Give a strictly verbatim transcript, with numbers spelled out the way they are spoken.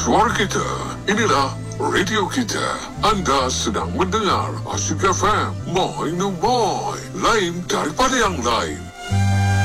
suara kita. Inilah radio kita. Anda sedang mendengar Asyik F M. Moin Moin. Lain daripada yang lain.